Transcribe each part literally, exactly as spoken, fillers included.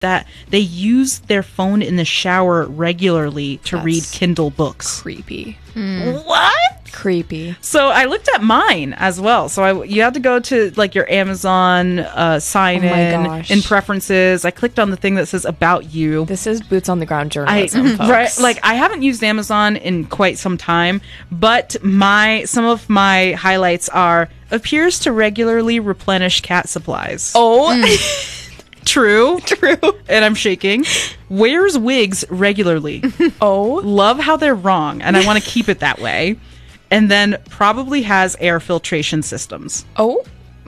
that they use their phone in the shower regularly to That's read Kindle books. Creepy. Mm. What? Creepy. So I looked at mine as well. So I, you have to go to like your Amazon uh, sign oh in gosh. in preferences. I clicked on the thing that says about you. This is boots on the ground journalism, I, folks. right, like I haven't used Amazon in quite some time, but my some of my highlights are appears to regularly replenish cat supplies. Oh. Mm. True. True. And I'm shaking. Wears wigs regularly. Oh. Love how they're wrong, and I want to keep it that way. And then probably has air filtration systems. Oh.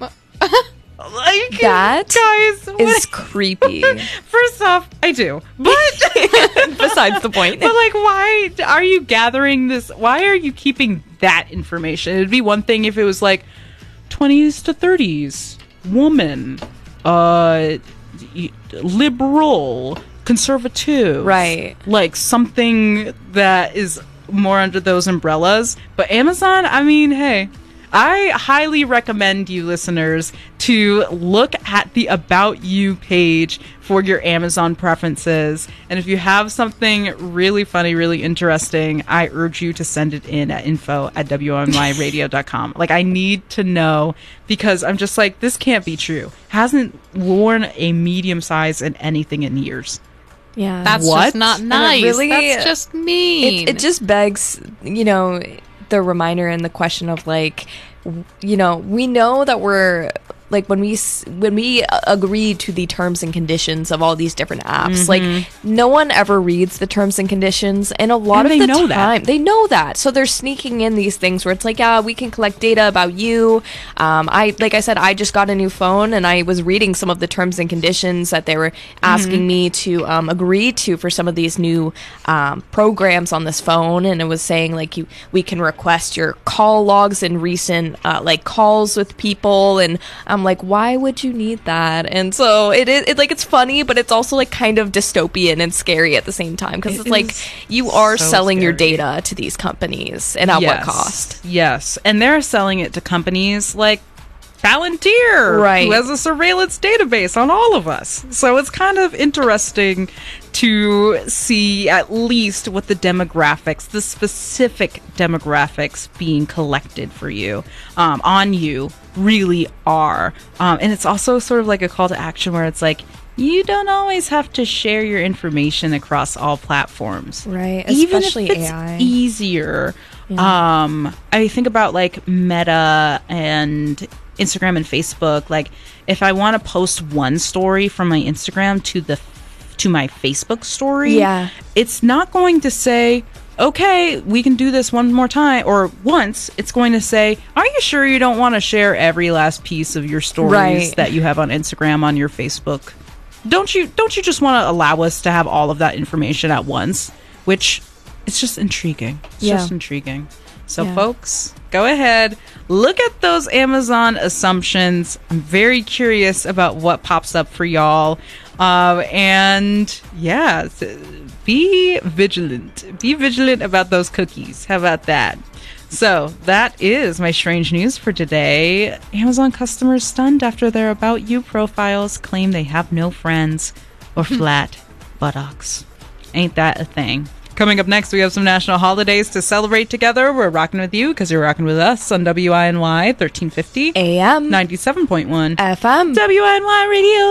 Like, that guys, is what? creepy. First off, I do. But besides the point. But like, why are you gathering this? Why are you keeping that information? It'd be one thing if it was like twenties to thirties, woman, uh, liberal, conservative. Right. Like something that is more under those umbrellas. But Amazon, I mean, hey, I highly recommend you listeners to look at the About You page for your Amazon preferences. And if you have something really funny, really interesting, I urge you to send it in at info at W N Y radio dot com. Like, I need to know, because I'm just like, this can't be true. Hasn't worn a medium size in anything in years. Yeah. That's What? just not nice. Really, That's just mean. It, it just begs, you know, the reminder and the question of like, w- you know, we know that we're like when we s- when we agree to the terms and conditions of all these different apps, Mm-hmm. like no one ever reads the terms and conditions, and a lot And of they the know that. time they know that, so they're sneaking in these things where it's like, yeah, we can collect data about you. Um, I like I said, I just got a new phone, and I was reading some of the terms and conditions that they were asking Mm-hmm. me to um, agree to for some of these new um, programs on this phone, and it was saying like you we can request your call logs and recent uh, like calls with people, and I'm like, why would you need that? And so it is it, like it's funny, but it's also like kind of dystopian and scary at the same time, because It it's like is you are so selling your scary. data to these companies, and at what Yes. cost? Yes. And they're selling it to companies like Palantir, Right. who has a surveillance database on all of us. So it's kind of interesting to see at least what the demographics, the specific demographics being collected for you, um, on you, really are. Um, and it's also sort of like a call to action where it's like, you don't always have to share your information across all platforms. Right, Even especially if it's A I. easier. Um, I think about like Meta and Instagram and Facebook. Like, if I want to post one story from my Instagram to the to my Facebook story, Yeah. it's not going to say, okay, we can do this one more time, or once. It's going to say, are you sure you don't want to share every last piece of your stories Right. that you have on Instagram on your Facebook? Don't you don't you just want to allow us to have all of that information at once? Which, it's just intriguing. It's Yeah. just intriguing. So Yeah. folks, go ahead, look at those Amazon assumptions. I'm very curious about what pops up for y'all. Uh, and yeah, th- be vigilant. Be vigilant about those cookies. How about that? So that is my strange news for today. Amazon customers stunned after their About You profiles claim they have no friends or flat buttocks. Ain't that a thing? Coming up next, we have some national holidays to celebrate together. We're rocking with you because you're rocking with us on W I N Y thirteen fifty A M ninety-seven point one F M W I N Y Radio.